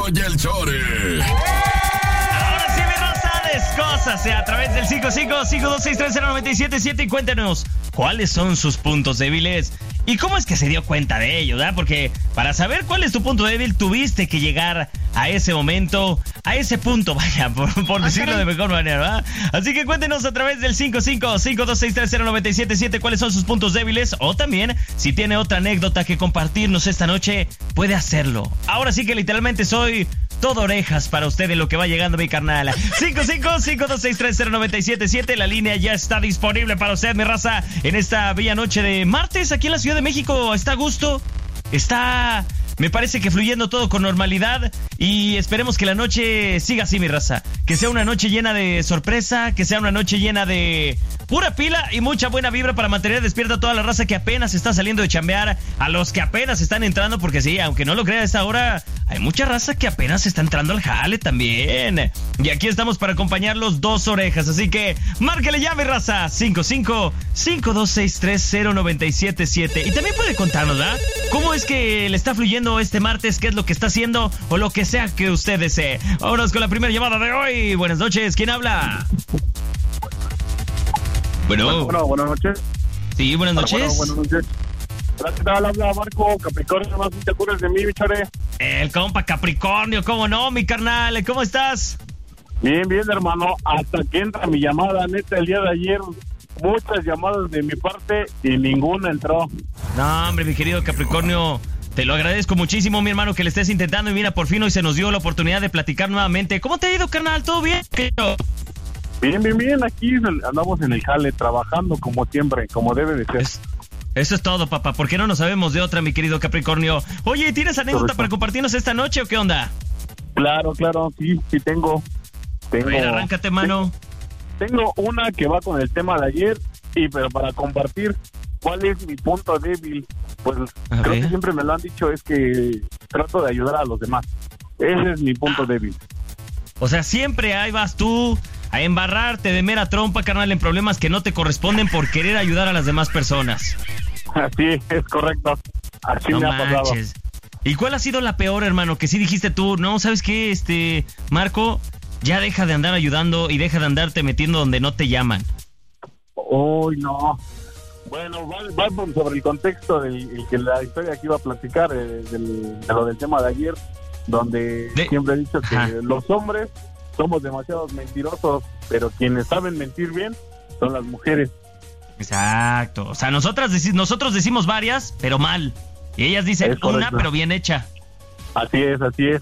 y el Chore. Ahora sí, mi raza, descósase a través del 55-526-3097-7 y cuéntenos cuáles son sus puntos débiles y cómo es que se dio cuenta de ello, ¿verdad? Porque para saber cuál es tu punto débil tuviste que llegar a ese momento, a ese punto, vaya, por decirlo de mejor manera, ¿verdad? Así que cuéntenos a través del 55-526-3097-7 cuáles son sus puntos débiles o también si tiene otra anécdota que compartirnos esta noche, puede hacerlo. Ahora sí que literalmente soy todo orejas para usted de lo que va llegando, mi carnal. 55-526-3097-7. La línea ya está disponible para usted, mi raza, en esta bella noche de martes aquí en la Ciudad de México. ¿Está a gusto? Está, me parece que fluyendo todo con normalidad y esperemos que la noche siga así, mi raza. Que sea una noche llena de sorpresa, que sea una noche llena de pura pila y mucha buena vibra para mantener despierta a toda la raza que apenas está saliendo de chambear, a los que apenas están entrando, porque sí, aunque no lo crea a esta hora, hay mucha raza que apenas está entrando al jale también. Y aquí estamos para acompañarlos dos orejas, así que márquele ya, mi raza, 55-526-3097-7. Y también puede contarnos, ¿verdad? ¿Cómo es que le está fluyendo este martes? ¿Qué es lo que está haciendo? O lo que sea que usted desee. Vámonos con la primera llamada de hoy. Buenas noches, ¿quién habla? Bueno, buenas noches. Sí, buenas noches. Buenas noches. Hola, ¿qué tal? Habla Marco Capricornio, no sé si te acuerdas de mí, bichore. El compa Capricornio, ¿cómo no, mi carnal? ¿Cómo estás? Bien, hermano. Hasta que entra mi llamada, neta, el día de ayer, muchas llamadas de mi parte y ninguna entró. No, hombre, mi querido Capricornio, te lo agradezco muchísimo, mi hermano, que le estés intentando. Y mira, por fin hoy se nos dio la oportunidad de platicar nuevamente. ¿Cómo te ha ido, carnal? ¿Todo bien? Bien, aquí andamos en el jale, trabajando como siempre, como debe de ser. Eso es todo, papá. ¿Por qué no nos sabemos de otra, mi querido Capricornio? Oye, ¿tienes anécdota para compartirnos esta noche o qué onda? Claro, sí tengo. A ver, arráncate, mano. Tengo una que va con el tema de ayer, pero para compartir cuál es mi punto débil, pues creo que siempre me lo han dicho, es que trato de ayudar a los demás. Ese es mi punto débil. O sea, siempre ahí vas tú a embarrarte de mera trompa, carnal, en problemas que no te corresponden por querer ayudar a las demás personas. Así es correcto. Así no me ha pasado. Manches. ¿Y cuál ha sido la peor, hermano? Que sí dijiste tú, no, ¿sabes qué? Marco, ya deja de andar ayudando y deja de andarte metiendo donde no te llaman. Uy, no. Bueno, va sobre el contexto del que la historia que iba a platicar, de lo del tema de ayer, donde siempre he dicho que los hombres somos demasiados mentirosos, pero quienes saben mentir bien son las mujeres. Exacto. O sea, nosotros decimos varias, pero mal. Y ellas dicen una, pero bien hecha. Así es.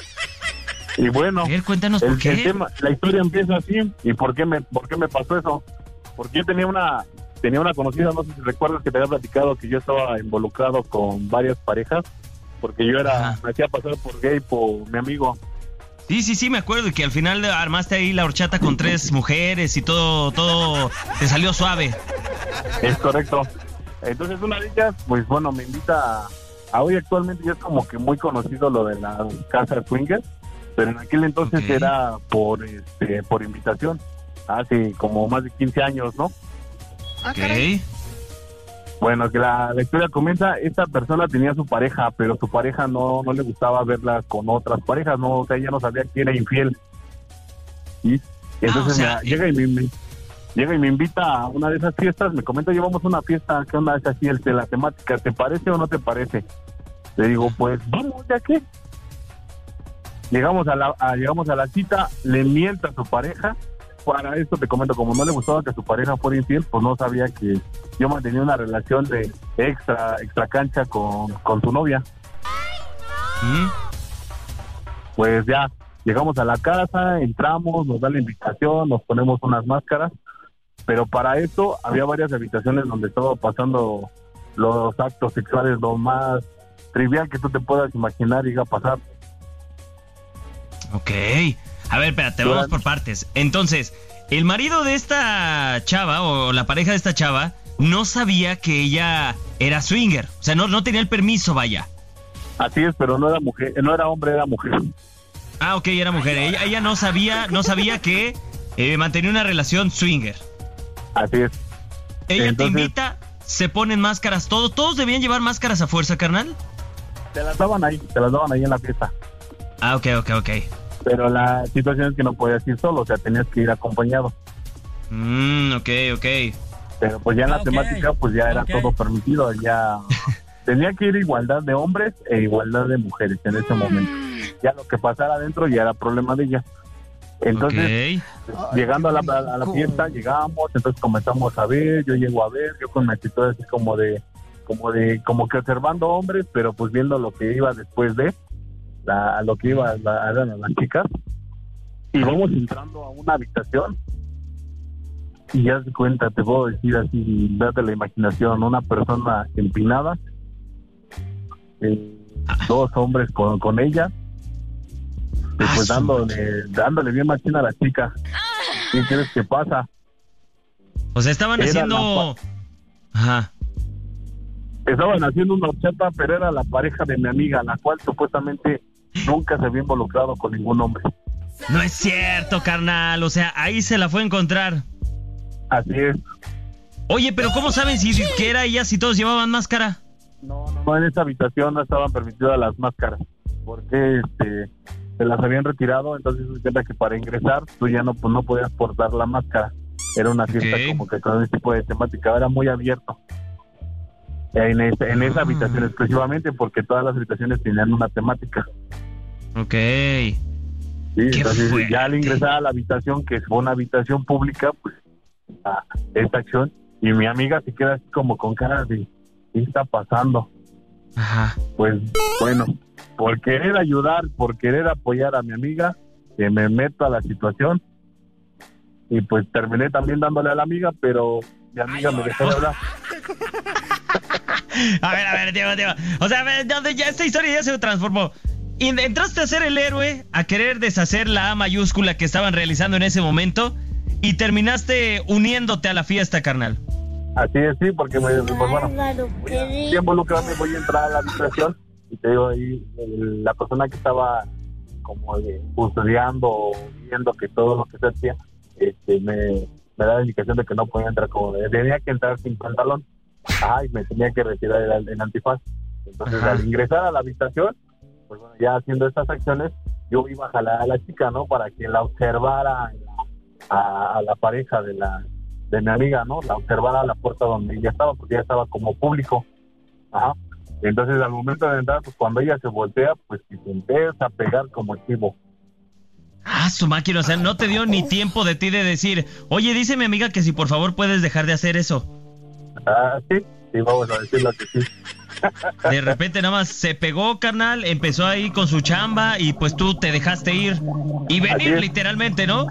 Y bueno, a ver, cuéntanos por qué. La historia empieza así. ¿Y por qué me pasó eso? Porque yo tenía una conocida, no sé si recuerdas que te había platicado que yo estaba involucrado con varias parejas, porque yo me hacía pasar por gay por mi amigo. Sí, me acuerdo, y que al final armaste ahí la horchata con 3 mujeres y todo te salió suave. Es correcto. Entonces una de ellas, pues bueno, me invita a hoy actualmente ya es como que muy conocido lo de la casa swinger, pero en aquel entonces era por invitación, hace como más de 15 años, ¿no? Ok. Bueno, que la historia comienza, esta persona tenía su pareja, pero su pareja no le gustaba verla con otras parejas, no, o sea, ella no sabía que era infiel. Y entonces llega y me invita a una de esas fiestas, me comenta, llevamos una fiesta, ¿qué onda es así de la temática? ¿Te parece o no te parece? Le digo, pues vamos, ¿ya qué? Llegamos a la cita, le mienta a su pareja. Para esto te comento, como no le gustaba que su pareja fuera infiel, pues no sabía que yo mantenía una relación de extra cancha con su novia. Pues ya, llegamos a la casa, entramos, nos da la invitación, nos ponemos unas máscaras, pero para eso había varias habitaciones donde estaba pasando los actos sexuales, lo más trivial que tú te puedas imaginar iba a pasar. Ok. A ver, espérate, vamos por partes. Entonces, el marido de esta chava, o la pareja de esta chava, no sabía que ella era swinger. O sea, no tenía el permiso, vaya. Así es, pero no era mujer, no era hombre, era mujer. Ah, ok, era mujer. Ella no sabía que mantenía una relación swinger. Así es. Ella entonces te invita, se ponen máscaras, todos debían llevar máscaras a fuerza, carnal. Te las daban ahí en la fiesta. Ah, ok. Pero la situación es que no podías ir solo, o sea, tenías que ir acompañado. Ok. Pero pues ya en la Ok, temática pues ya era ok. todo permitido, ya tenía que ir igualdad de hombres e igualdad de mujeres en ese momento. Ya lo que pasara adentro ya era problema de ella. Entonces, llegando a la fiesta, llegamos, entonces comenzamos a ver, yo llego a ver, yo con mi actitud así como que observando hombres, pero pues viendo lo que iba después de, a lo que iba eran las chicas, y vamos entrando a una habitación, y ya se cuenta, te puedo decir así, date la imaginación, una persona empinada, dos hombres con ella, y pues dándole bien machina a la chica. ¿Qué crees que pasa? O sea, estaban Era haciendo... Ajá. Estaban haciendo una horchata, pero era la pareja de mi amiga, la cual supuestamente nunca se había involucrado con ningún hombre. No es cierto, carnal. O sea, ahí se la fue a encontrar. Así es. Oye, pero ¿cómo saben que era ella si todos llevaban máscara? No, en esa habitación no estaban permitidas las máscaras, porque se las habían retirado, entonces se cuenta que para ingresar tú ya no podías portar la máscara. Era una fiesta como que con ese tipo de temática, era muy abierto. En esa habitación exclusivamente, porque todas las habitaciones tenían una temática. Ok. Sí, entonces fuerte. ya al ingresar a la habitación, que fue una habitación pública, pues esta acción, y mi amiga se queda así como con cara de ¿qué está pasando? Ajá. Pues bueno, por querer ayudar, por querer apoyar a mi amiga, que me meto a la situación, y pues terminé también dándole a la amiga, pero mi amiga me dejó de hablar. A ver, tío. O sea, a ver, ya esta historia ya se transformó. Entraste a ser el héroe, a querer deshacer la A mayúscula que estaban realizando en ese momento, y terminaste uniéndote a la fiesta, carnal. Así es, sí, porque pues bueno, voy a involucrarme, voy a entrar a la habitación, y te digo, ahí la persona que estaba como custodiando o viendo que todo lo que se hacía, me da la indicación de que no podía entrar, como tenía que entrar sin pantalón. Y me tenía que retirar el antifaz. Entonces, al ingresar a la habitación, pues bueno, ya haciendo estas acciones, yo iba a jalar a la chica, ¿no? Para que la observara a la pareja de mi amiga, ¿no? La observara a la puerta donde ella estaba, porque ella estaba como público. Entonces, al momento de entrar, pues cuando ella se voltea, pues se empieza a pegar como chivo. Su máquina, o sea, no te dio ni tiempo de ti de decir, oye, dice mi amiga que si por favor puedes dejar de hacer eso. Sí, vamos a decirlo que sí. De repente nada más se pegó, carnal, empezó ahí con su chamba y pues tú te dejaste ir y venir literalmente, ¿no?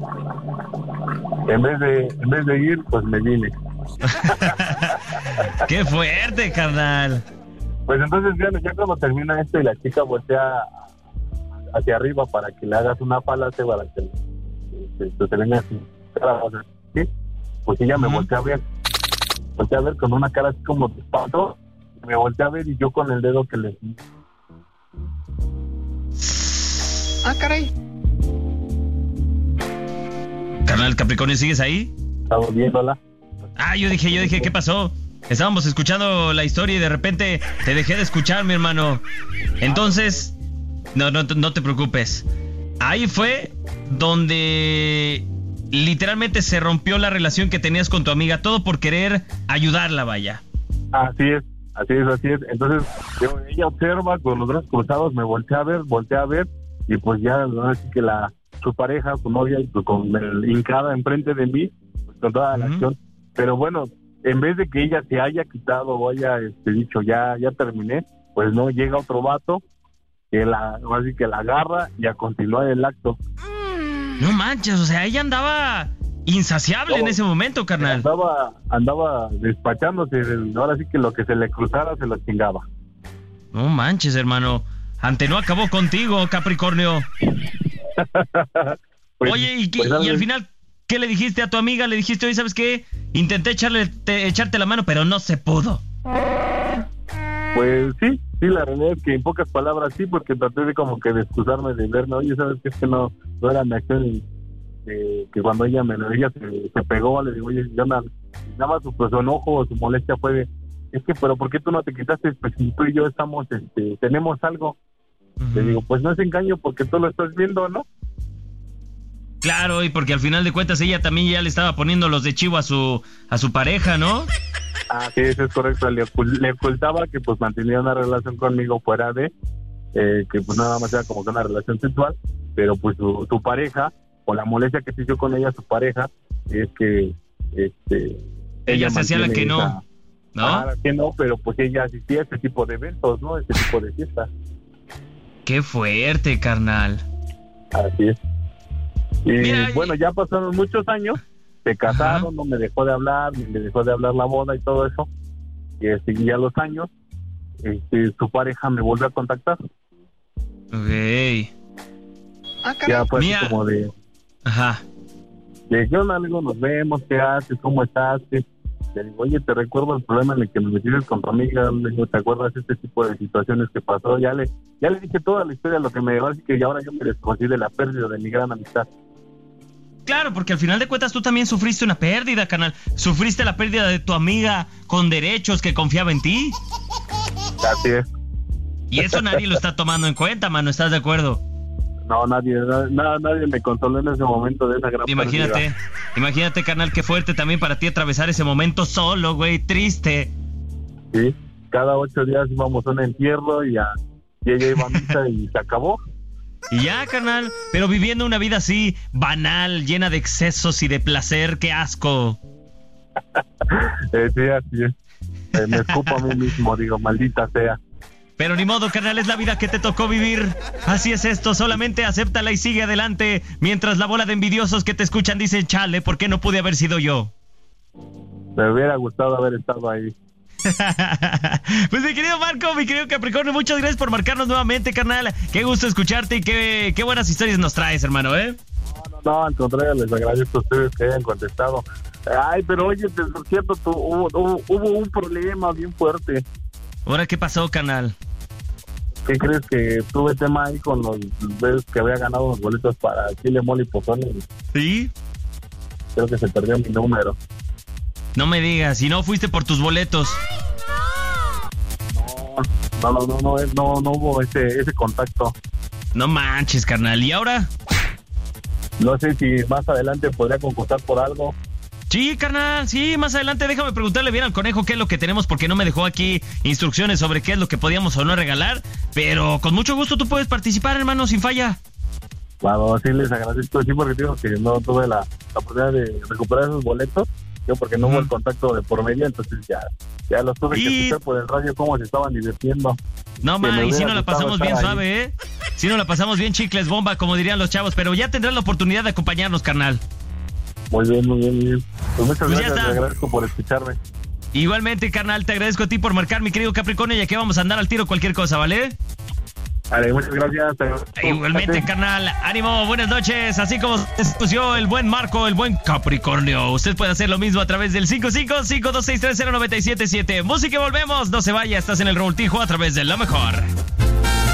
En vez de ir, pues me vine. ¡Qué fuerte, carnal! Pues entonces ya cuando termina esto y la chica voltea hacia arriba para que le hagas una falacia para que se venga así, ¿sí? Pues ella me voltea a ver con una cara así como de espanto, me voltea a ver y yo con el dedo que le... Caray. Carnal Capricornio, ¿sigues ahí? Estaba viéndola. Yo dije, ¿qué pasó? Estábamos escuchando la historia y de repente te dejé de escuchar, mi hermano. Entonces, no te preocupes. Ahí fue donde literalmente se rompió la relación que tenías con tu amiga, todo por querer ayudarla, vaya. Así es. Entonces, ella observa con los brazos cruzados, me voltea a ver, y pues ya, ¿no? Así que su pareja, su novia, con el hincada enfrente de mí, pues con toda la acción. Pero bueno, en vez de que ella se haya quitado o haya dicho, ya terminé, pues no, llega otro vato así que la agarra y a continuar el acto. No manches, o sea, ella andaba insaciable en ese momento, carnal. Andaba despachándose, ahora sí que lo que se le cruzara se lo chingaba. No manches, hermano. Ante no acabó contigo, Capricornio. Pues, oye, y al final, ¿qué le dijiste a tu amiga? Le dijiste, oye, ¿sabes qué? Intenté echarte la mano, pero no se pudo. Pues sí, la realidad es que en pocas palabras sí, porque traté de como que de excusarme de verme, oye, ¿sabes qué? Es que no era mi acción, que cuando ella se pegó, le digo, oye, nada más su enojo o su molestia fue de, es que, pero ¿por qué tú no te quitaste? Pues si tú y yo tenemos algo. Le digo, pues no es engaño porque tú lo estás viendo, ¿no? Claro, y porque al final de cuentas ella también ya le estaba poniendo los de chivo a su pareja, ¿no? Ah, sí, eso es correcto. Le ocultaba que pues mantenía una relación conmigo fuera de, que pues nada más era como que una relación sexual, pero pues su pareja, o la molestia que sintió con ella su pareja, es que ella se hacía la que no, esa, ¿no? La que no, pero pues ella asistía a este tipo de eventos, ¿no? Este tipo de fiestas. Qué fuerte, carnal. Así es. Y Mira, bueno, ya pasaron muchos años, se casaron, no me dejó de hablar, ni me dejó de hablar la boda y todo eso. Y ya los años, su pareja me volvió a contactar. Ok. Ya fue así Mira. como de, Ajá. ¿qué onda, amigo? Nos vemos, ¿qué haces? ¿Cómo estás? Le digo, oye, te recuerdo el problema en el que me metiste con tu amiga. Le digo, ¿te acuerdas de este tipo de situaciones que pasó? Ya le dije toda la historia, lo que me dejó, así que ahora yo me desconocí de la pérdida de mi gran amistad. Claro, porque al final de cuentas tú también sufriste una pérdida, carnal. Sufriste la pérdida de tu amiga con derechos que confiaba en ti. Así es. Y eso nadie lo está tomando en cuenta, mano. ¿Estás de acuerdo? No, nadie me consoló en ese momento de esa gran pérdida. Imagínate, carnal, qué fuerte también para ti atravesar ese momento solo, güey, triste. Sí, cada 8 días íbamos a un entierro y ella iba a misa y se acabó. Y ya, carnal, pero viviendo una vida así, banal, llena de excesos y de placer, qué asco. Sí, así es. Me escupo a mí mismo, digo, maldita sea. Pero ni modo, carnal, es la vida que te tocó vivir. Así es esto, solamente acéptala y sigue adelante. Mientras la bola de envidiosos que te escuchan dicen, chale, ¿por qué no pude haber sido yo? Me hubiera gustado haber estado ahí. Pues mi querido Marco, mi querido Capricornio, muchas gracias por marcarnos nuevamente, carnal. Qué gusto escucharte y qué buenas historias nos traes, hermano, ¿eh? No, al contrario, les agradezco a ustedes que hayan contestado. Ay, pero oye, por cierto, hubo un problema bien fuerte. ¿Ahora qué pasó, carnal? ¿Qué crees? Que tuve tema ahí con los veces que había ganado los boletos para Chile, Mole y Pozole. ¿Sí? Creo que se perdió mi número. No me digas, si no fuiste por tus boletos. No hubo ese contacto. No manches, carnal. ¿Y ahora? No sé si más adelante podría concursar por algo. Sí, carnal, sí, más adelante déjame preguntarle bien al conejo qué es lo que tenemos, porque no me dejó aquí instrucciones sobre qué es lo que podíamos o no regalar, pero con mucho gusto tú puedes participar, hermano, sin falla. Claro, sí les agradezco, sí, porque digo que no tuve la oportunidad de recuperar esos boletos, yo porque no hubo el contacto de por medio, entonces ya los tuve que escuchar por el radio cómo se estaban divirtiendo. No, ma, y si no la pasamos bien suave, ¿eh? Si no la pasamos bien chicles bomba, como dirían los chavos, pero ya tendrás la oportunidad de acompañarnos, carnal. Muy bien. Pues muchas Pues gracias, te agradezco por escucharme. Igualmente, carnal, te agradezco a ti por marcar, mi querido Capricornio, ya que vamos a andar al tiro cualquier cosa, ¿vale? Vale, muchas gracias. Igualmente, carnal, ánimo, buenas noches. Así como se escuchó el buen Marco, el buen Capricornio, usted puede hacer lo mismo a través del 5552630977. Música y volvemos, no se vaya, estás en el Revoltijo a través de La Mejor.